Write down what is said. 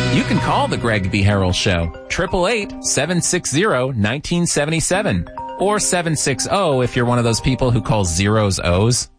You can call the Greg B. Harrell Show, 888-760-1977, or 760 if you're one of those people who calls zeros O's.